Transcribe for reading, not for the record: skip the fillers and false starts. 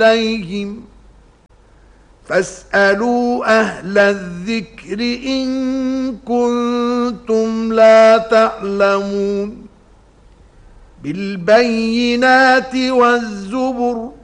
إليهم فاسألوا أهل الذكر إن كنتم لا تعلمون بالبينات والزبر